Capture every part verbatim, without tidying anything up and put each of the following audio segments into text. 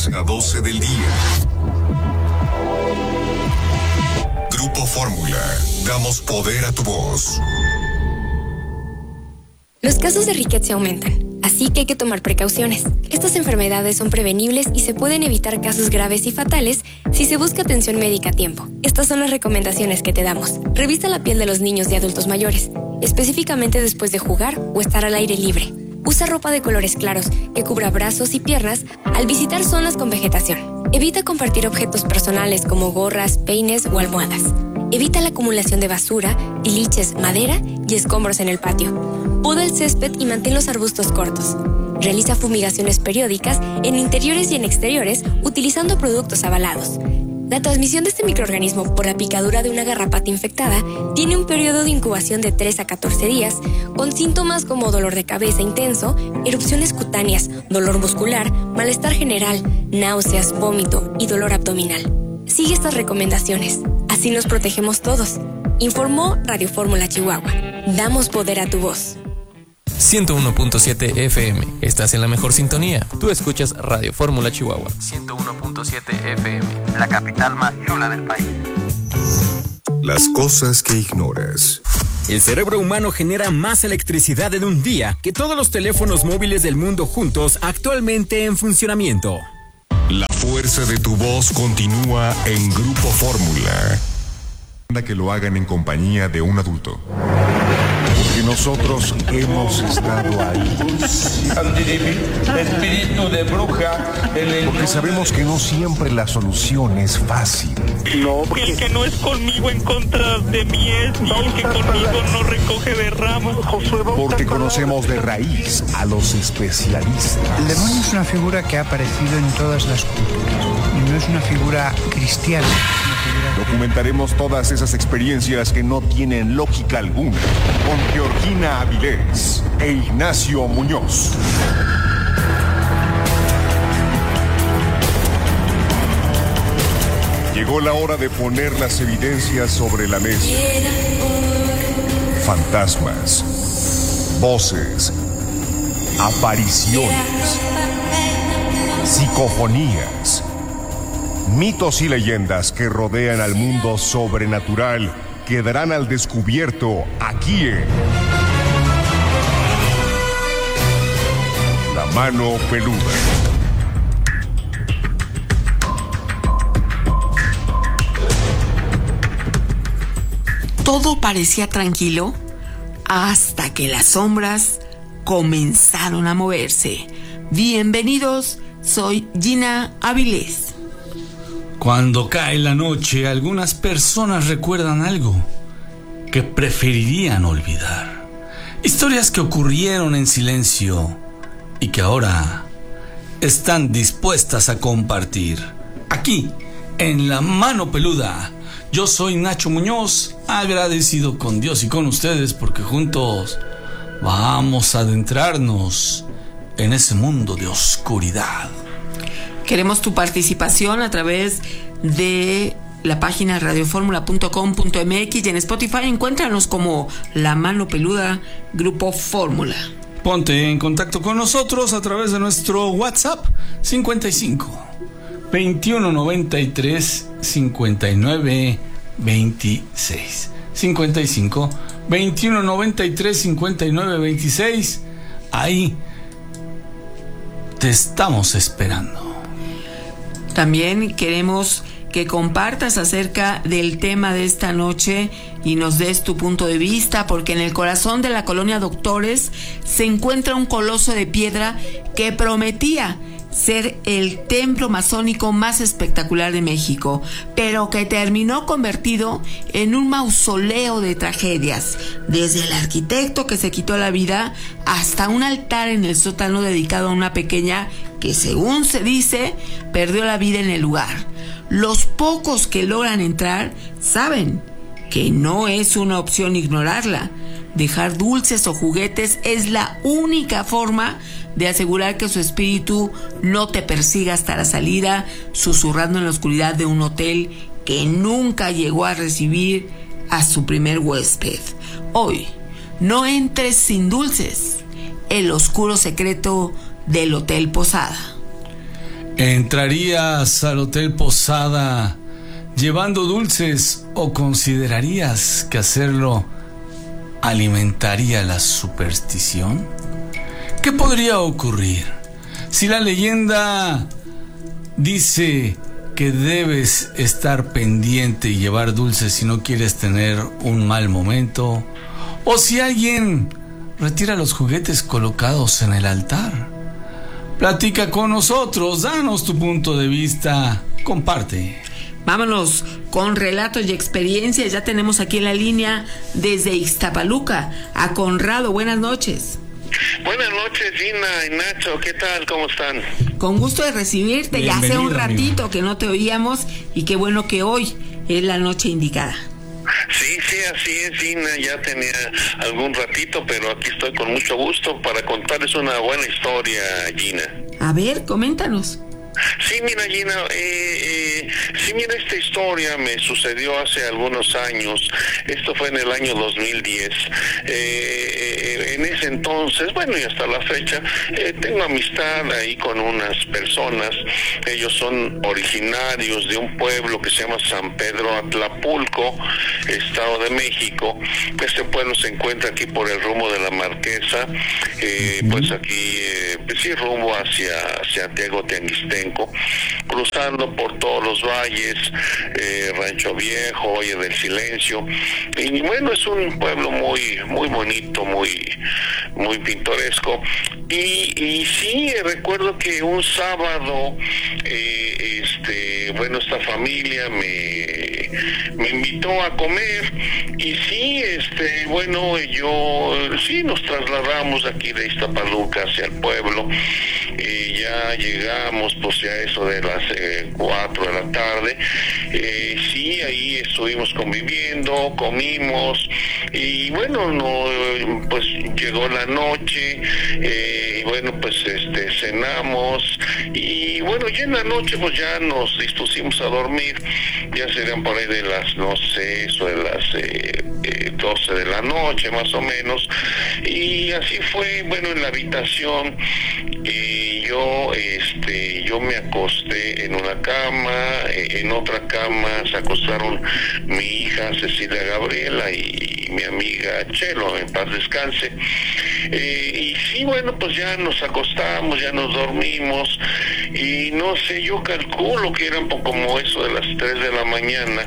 diez a doce del día. Grupo Fórmula. Damos poder a tu voz. Los casos de riqueza aumentan, así que hay que tomar precauciones. Estas enfermedades son prevenibles y se pueden evitar casos graves y fatales si se busca atención médica a tiempo. Estas son las recomendaciones que te damos. Revisa la piel de los niños y adultos mayores, específicamente después de jugar o estar al aire libre. Usa ropa de colores claros que cubra brazos y piernas al visitar zonas con vegetación. Evita compartir objetos personales como gorras, peines o almohadas. Evita la acumulación de basura, tiliches, madera y escombros en el patio. Poda el césped y mantén los arbustos cortos. Realiza fumigaciones periódicas en interiores y en exteriores utilizando productos avalados. La transmisión de este microorganismo por la picadura de una garrapata infectada tiene un periodo de incubación de tres a catorce días, con síntomas como dolor de cabeza intenso, erupciones cutáneas, dolor muscular, malestar general, náuseas, vómito y dolor abdominal. Sigue estas recomendaciones. Así nos protegemos todos. Informó Radio Fórmula Chihuahua. Damos poder a tu voz. ciento uno punto siete F M. Estás en la mejor sintonía. Tú escuchas Radio Fórmula Chihuahua. ciento uno punto siete F M. La capital más chula del país. Las cosas que ignoras. El cerebro humano genera más electricidad en un día que todos los teléfonos móviles del mundo juntos actualmente en funcionamiento. La fuerza de tu voz continúa en Grupo Fórmula. Que lo hagan en compañía de un adulto. Porque nosotros hemos estado ahí. Espíritu de bruja. Porque sabemos que no siempre la solución es fácil. No, porque el que no es conmigo en contra de mí es, y el que conmigo no recoge de ramas. Porque conocemos de raíz a los especialistas. El demonio es una figura que ha aparecido en todas las culturas y no es una figura cristiana. Documentaremos todas esas experiencias que no tienen lógica alguna con Georgina Avilés e Ignacio Muñoz. Llegó la hora de poner las evidencias sobre la mesa. Fantasmas, voces, apariciones, psicofonías, mitos y leyendas que rodean al mundo sobrenatural quedarán al descubierto aquí en La Mano Peluda. Todo parecía tranquilo hasta que las sombras comenzaron a moverse. Bienvenidos, soy Gina Avilés. Cuando cae la noche, algunas personas recuerdan algo que preferirían olvidar. Historias que ocurrieron en silencio y que ahora están dispuestas a compartir. Aquí, en La Mano Peluda, yo soy Nacho Muñoz, agradecido con Dios y con ustedes porque juntos vamos a adentrarnos en ese mundo de oscuridad. Queremos tu participación a través de la página radioformula punto com punto m x y en Spotify encuéntranos como La Mano Peluda Grupo Fórmula. Ponte en contacto con nosotros a través de nuestro WhatsApp cincuenta y cinco, veintiuno noventa y tres, cincuenta y nueve veintiséis. cincuenta y cinco, veintiuno noventa y tres, cincuenta y nueve veintiséis. Ahí te estamos esperando. También queremos que compartas acerca del tema de esta noche y nos des tu punto de vista, porque en el corazón de la colonia Doctores se encuentra un coloso de piedra que prometía ser el templo masónico más espectacular de México, pero que terminó convertido en un mausoleo de tragedias, desde el arquitecto que se quitó la vida hasta un altar en el sótano dedicado a una pequeña que, según se dice, perdió la vida en el lugar. Los pocos que logran entrar saben que no es una opción ignorarla. Dejar dulces o juguetes es la única forma de asegurar que su espíritu no te persiga hasta la salida, susurrando en la oscuridad de un hotel que nunca llegó a recibir a su primer huésped. Hoy, no entres sin dulces. El oscuro secreto del Hotel Posada. ¿Entrarías al Hotel Posada llevando dulces o considerarías que hacerlo alimentaría la superstición? ¿Qué podría ocurrir si la leyenda dice que debes estar pendiente y llevar dulces si no quieres tener un mal momento? ¿O si alguien retira los juguetes colocados en el altar? Platica con nosotros, danos tu punto de vista, comparte. Vámonos con relatos y experiencias. Ya tenemos aquí en la línea desde Ixtapaluca a Conrado. Buenas noches. Buenas noches, Gina y Nacho. ¿Qué tal? ¿Cómo están? Con gusto de recibirte. Bienvenido, ya hace un ratito amigo. que no te oíamos y qué bueno que hoy es la noche indicada. Sí, sí, así es, Gina. Ya tenía algún ratito, pero aquí estoy con mucho gusto para contarles una buena historia, Gina. A ver, coméntanos. Sí, mira, Gina, eh, eh, sí, mira, esta historia me sucedió hace algunos años. Esto fue en el año dos mil diez. Eh, en ese entonces, bueno, y hasta la fecha, eh, tengo amistad ahí con unas personas. Ellos son originarios de un pueblo que se llama San Pedro Atlapulco, Estado de México. Este pueblo se encuentra aquí por el rumbo de la Marquesa, eh, pues aquí, eh, pues sí, rumbo hacia Santiago Tianguistenco, cruzando por todos los valles, eh, Rancho Viejo, Valle del Silencio, y bueno, es un pueblo muy muy bonito, muy muy pintoresco, y, y sí, recuerdo que un sábado, eh, este, bueno, esta familia me, me invitó a comer, y sí, este, bueno, yo, sí, nos trasladamos aquí de Ixtapaluca hacia el pueblo, y ya llegamos, pues ya eso de las eh, cuatro de la tarde, eh, sí, ahí estuvimos conviviendo, comimos, y bueno, no, pues llegó la noche, eh, y bueno, pues este, cenamos, y bueno, ya en la noche pues ya nos dispusimos a dormir, ya serían por ahí de las, no sé, eso de las eh, eh, doce de la noche más o menos, y así fue, bueno, en la habitación, eh, yo, este, yo me acosté en una cama, en otra cama se acostaron mi hija Cecilia Gabriela y mi amiga Chelo, en paz descanse, eh, y sí, bueno, pues ya nos acostamos, ya nos dormimos, y no sé, yo calculo que eran como eso de las tres de la mañana,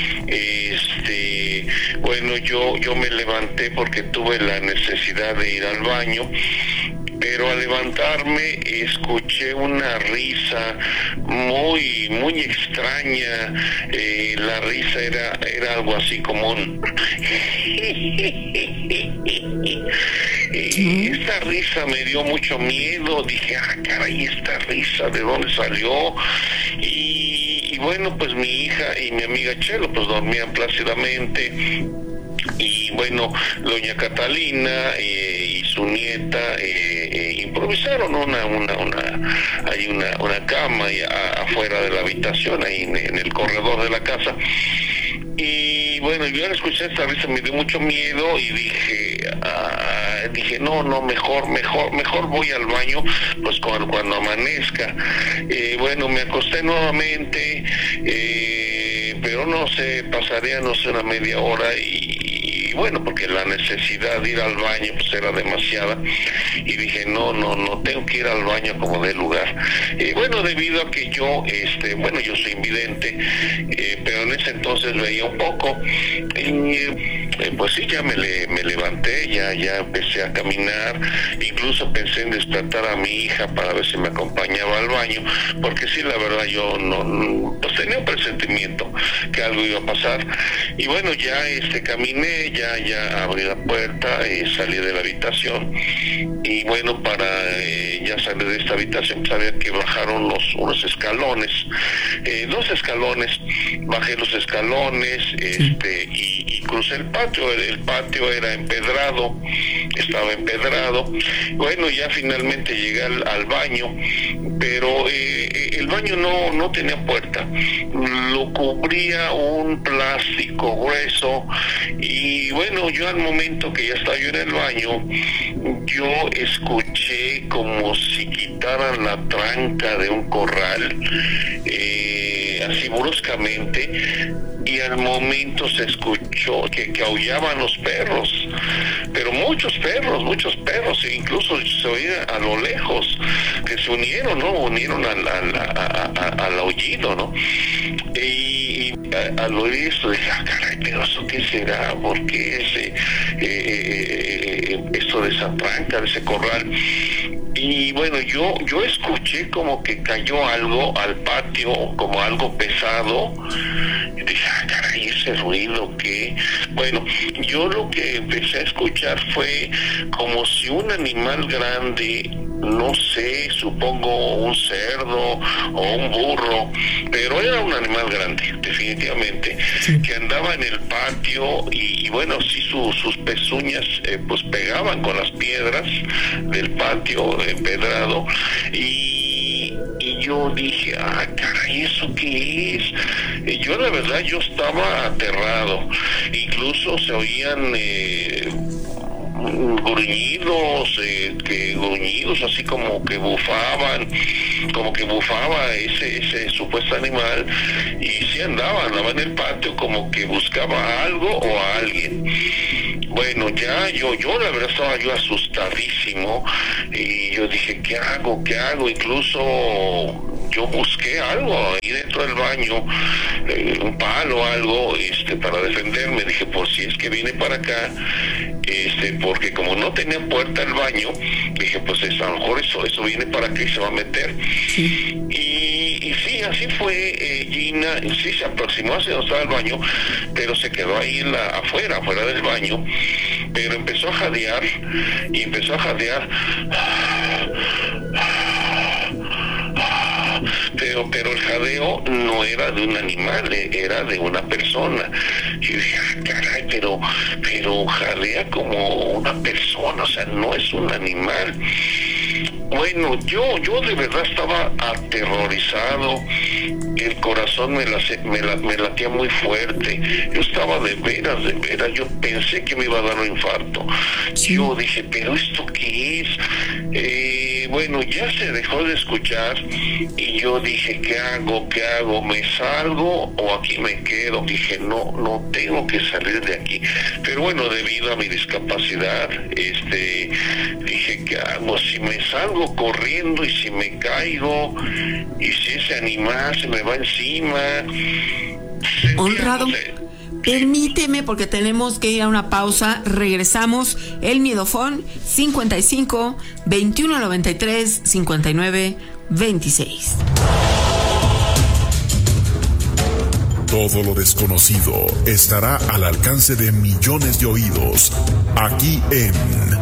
este, bueno, yo, yo me levanté porque tuve la necesidad de ir al baño, pero al levantarme escuché una risa muy muy extraña, eh, la risa era era algo así como un y esta risa me dio mucho miedo, dije, ah, caray, esta risa, ¿de dónde salió? Y, y bueno, pues mi hija y mi amiga Chelo pues dormían plácidamente, y bueno, doña Catalina eh, y su nieta eh, eh, improvisaron una una una hay una una cama y a, afuera de la habitación, ahí en, en el corredor de la casa, y bueno, yo al escuchar esta risa me dio mucho miedo y dije ah, dije no no mejor mejor mejor voy al baño pues cuando, cuando amanezca. Eh, bueno, me acosté nuevamente, eh, pero no sé, pasaría no sé una media hora y Y bueno, porque la necesidad de ir al baño pues era demasiada, y dije no, no, no tengo que ir al baño como de lugar. Y bueno, debido a que yo, este, bueno, yo soy invidente, eh, pero en ese entonces veía un poco, y eh, pues sí, ya me, le, me levanté, ya, ya empecé a caminar, incluso pensé en despertar a mi hija para ver si me acompañaba al baño, porque sí, la verdad yo no, no pues tenía un presentimiento que algo iba a pasar, y bueno, ya este caminé, ya Ya, ya abrí la puerta y salí de la habitación, y bueno, para eh, ya salir de esta habitación sabía que bajaron los, unos escalones, eh, dos escalones, bajé los escalones, este, y, y crucé el patio, el, el patio era empedrado, estaba empedrado, bueno, ya finalmente llegué al, al baño, pero eh, el baño no, no tenía puerta, lo cubría un plástico grueso, y bueno, yo al momento que ya estaba yo en el baño, yo escuché como si cortaran la tranca de un corral, eh, así bruscamente, y al momento se escuchó que, que aullaban los perros, pero muchos perros, muchos perros, e incluso se oía a lo lejos, que se unieron, ¿no? Unieron al, al, a, a, al aullido, ¿no? Y a, al oír esto dije, ah, caray, pero ¿eso qué será? ¿Por qué ese, eh, eh, esto de esa tranca, de ese corral? Y bueno, yo yo escuché como que cayó algo al patio, como algo pesado. Y dije, ah, caray, ese ruido que... Bueno, yo lo que empecé a escuchar fue como si un animal grande, no sé, supongo un cerdo o un burro, pero era un animal grande, definitivamente, sí, que andaba en el patio y, y bueno, sí, su, sus pezuñas eh, pues pegaban con las piedras del patio empedrado, y, y yo dije, ah, caray, ¿eso qué es? Y yo la verdad, yo estaba aterrado, incluso se oían... Eh, gruñidos, eh, que gruñidos así como que bufaban, como que bufaba ese ese supuesto animal, y sí andaba, andaba en el patio como que buscaba algo o a alguien. Bueno, ya yo, yo la verdad estaba yo asustadísimo, y yo dije, ¿qué hago? ¿Qué hago? Incluso yo busqué algo ahí dentro del baño, eh, un palo, algo, este, para defenderme. Dije, por si es que viene para acá, este, porque como no tenía puerta el baño, dije, pues es, a lo mejor eso, eso viene para acá y se va a meter. Sí. Y, y sí, así fue, eh, Gina, sí se aproximó hacia donde estaba el baño, pero se quedó ahí en la, afuera, afuera del baño, pero empezó a jadear, y empezó a jadear, pero pero el jadeo no era de un animal, era de una persona. Y dije, ah, caray, pero pero jadea como una persona, o sea, no es un animal. Bueno, yo yo de verdad estaba aterrorizado, el corazón me, la, me, la, me latía muy fuerte, yo estaba de veras, de veras, yo pensé que me iba a dar un infarto. Sí. Yo dije, pero ¿esto qué es? Eh, bueno, ya se dejó de escuchar, y yo dije, ¿qué hago? ¿Qué hago? ¿Me salgo o aquí me quedo? Dije, no, no tengo que salir de aquí. Pero bueno, debido a mi discapacidad, este, dije, ¿qué hago? Si me salgo corriendo, y si me caigo, y si ese animal se me va encima. Honrado, permíteme, porque tenemos que ir a una pausa. Regresamos. El Miedofón cincuenta y cinco, veintiuno noventa y tres, cincuenta y nueve, veintiséis. Todo lo desconocido estará al alcance de millones de oídos, aquí en